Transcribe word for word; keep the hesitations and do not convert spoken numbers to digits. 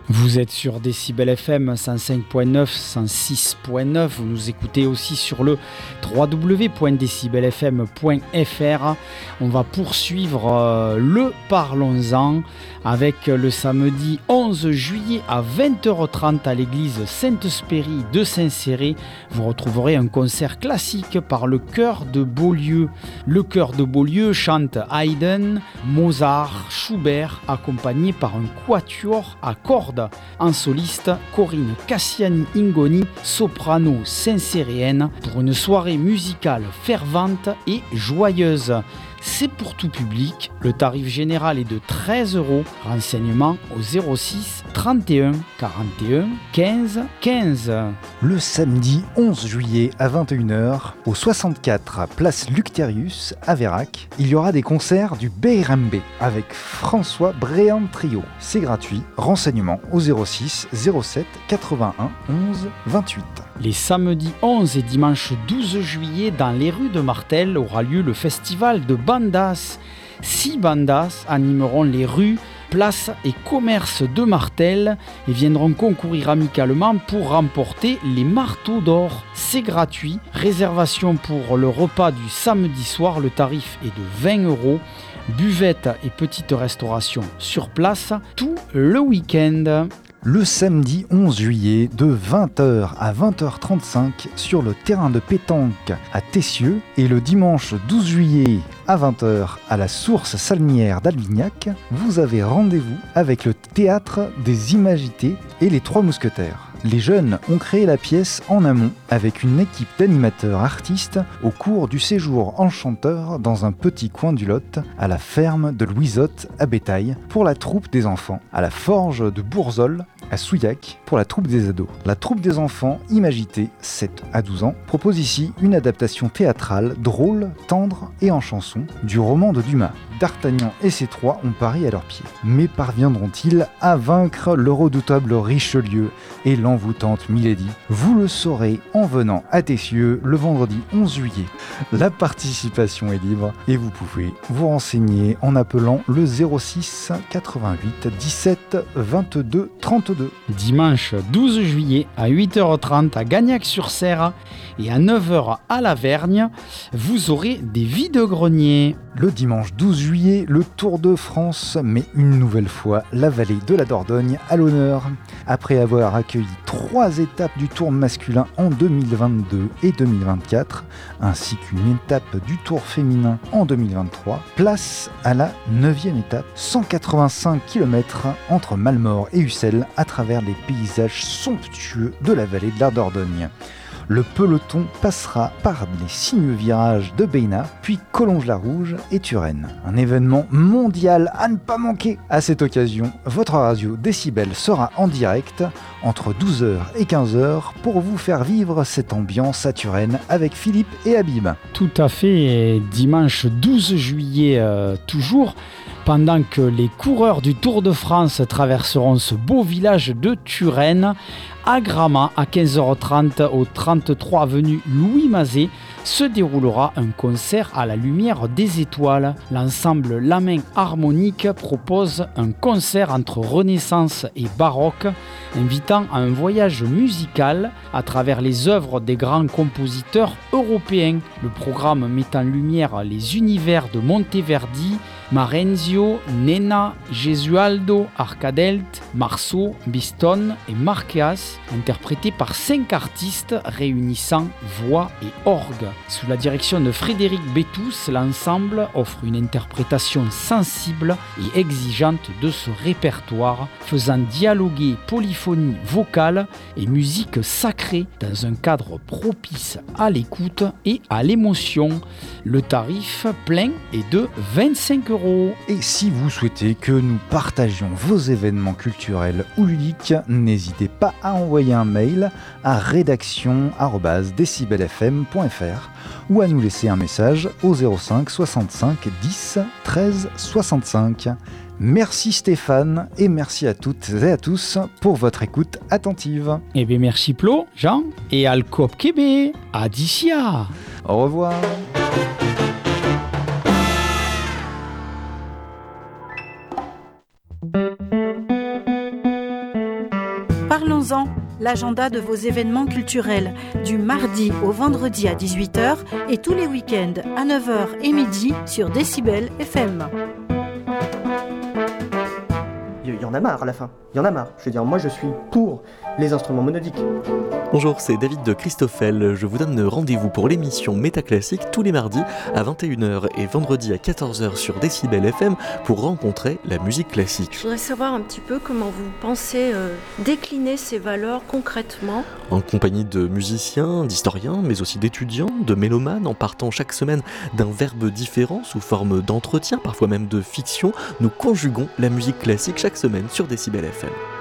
Vous êtes sur Décibel F M cent cinq point neuf, cent six point neuf. Vous nous écoutez aussi sur le w w w point décibel f m point f r. On va poursuivre euh, le Parlons-en avec le samedi onze juillet à vingt heures trente à l'église Sainte-Spérie de Saint-Céré. Vous retrouverez un concert classique par le chœur de Beaulieu. Le chœur de Beaulieu chante Haydn, Mozart, Schubert, accompagné par un quatuor à cordes. En soliste, Corinne Cassiani-Ingoni, soprano saint-céréenne, pour une soirée musicale fervente et joyeuse. C'est pour tout public, le tarif général est de treize euros. Renseignements au zéro six trente et un quarante et un quinze quinze. Le samedi onze juillet à vingt et une heures, au soixante-quatre place Lucterius à Vérac, il y aura des concerts du Beirambe avec François Bréant Trio. C'est gratuit. Renseignements au zéro six zéro sept quatre-vingt-un onze vingt-huit. Les samedis onze et dimanche douze juillet, dans les rues de Martel, aura lieu le festival de bandas. Six bandas animeront les rues, places et commerces de Martel et viendront concourir amicalement pour remporter les marteaux d'or. C'est gratuit. Réservation pour le repas du samedi soir, le tarif est de vingt euros. Buvette et petite restauration sur place tout le week-end. Le samedi onze juillet, de vingt heures à vingt heures trente-cinq sur le terrain de pétanque à Tessieux, et le dimanche douze juillet à vingt heures à la source salinière d'Albignac, vous avez rendez-vous avec le théâtre des Imagités et les Trois Mousquetaires. Les jeunes ont créé la pièce en amont avec une équipe d'animateurs artistes au cours du séjour enchanteur dans un petit coin du Lot, à la ferme de Louisotte à Bétail pour la troupe des enfants, à la forge de Bourzol à Souillac pour la troupe des ados. La troupe des enfants Imagité, sept à douze ans, propose ici une adaptation théâtrale drôle, tendre et en chanson du roman de Dumas. D'Artagnan et ses trois ont Paris à leurs pieds. Mais parviendront-ils à vaincre le redoutable Richelieu et l'envoûtante Milady? Vous le saurez en venant à Tessieux le vendredi onze juillet. La participation est libre et vous pouvez vous renseigner en appelant le zéro six quatre-vingt-huit dix-sept vingt-deux trente-deux. Dimanche douze juillet à huit heures trente à Gagnac-sur-Serre et à neuf heures à Lavergne, vous aurez des vides-greniers. Le dimanche douze juillet, le Tour de France met une nouvelle fois la vallée de la Dordogne à l'honneur. Après avoir accueilli trois étapes du Tour masculin en deux mille vingt-deux et deux mille vingt-quatre, ainsi qu'une étape du Tour féminin en deux mille vingt-trois, place à la neuvième étape, cent quatre-vingt-cinq kilomètres entre Malmort et Ussel à travers les paysages somptueux de la vallée de la Dordogne. Le peloton passera par les sinueux virages de Béna, puis Collonges-la-Rouge et Turenne. Un événement mondial à ne pas manquer. À cette occasion, votre radio Décibel sera en direct entre douze heures et quinze heures pour vous faire vivre cette ambiance à Turenne avec Philippe et Habib. Tout à fait, et dimanche douze juillet euh, toujours, pendant que les coureurs du Tour de France traverseront ce beau village de Turenne, à Gramat, à quinze heures trente, au trente-trois avenue Louis Mazet, se déroulera un concert à la lumière des étoiles. L'ensemble La Main Harmonique propose un concert entre Renaissance et Baroque, invitant à un voyage musical à travers les œuvres des grands compositeurs européens. Le programme met en lumière les univers de Monteverdi, Marenzio, Nenna, Gesualdo, Arcadelt, Marceau, Biston et Marqueas, interprétés par cinq artistes réunissant voix et orgue. Sous la direction de Frédéric Bétous, l'ensemble offre une interprétation sensible et exigeante de ce répertoire, faisant dialoguer polyphonie vocale et musique sacrée dans un cadre propice à l'écoute et à l'émotion. Le tarif plein est de vingt-cinq euros. Et si vous souhaitez que nous partagions vos événements culturels ou ludiques, n'hésitez pas à envoyer un mail à rédaction arobase décibel f m point f r ou à nous laisser un message au zéro cinq soixante-cinq dix treize soixante-cinq. Merci Stéphane et merci à toutes et à tous pour votre écoute attentive. Eh bien merci Plo, Jean et Alcop Québec. Adicia. Au revoir. Parlons-en, l'agenda de vos événements culturels, du mardi au vendredi à dix-huit heures et tous les week-ends à neuf heures et midi sur Décibel F M. Il y en a marre à la fin, il y en a marre. Je veux dire, moi je suis pour les instruments monodiques. Bonjour, c'est David de Christoffel. Je vous donne rendez-vous pour l'émission Métaclassique tous les mardis à vingt et une heures et vendredi à quatorze heures sur Décibel F M pour rencontrer la musique classique. Je voudrais savoir un petit peu comment vous pensez euh, décliner ces valeurs concrètement. En compagnie de musiciens, d'historiens, mais aussi d'étudiants, de mélomanes, en partant chaque semaine d'un verbe différent sous forme d'entretien, parfois même de fiction, nous conjuguons la musique classique chaque semaine sur Décibel F M.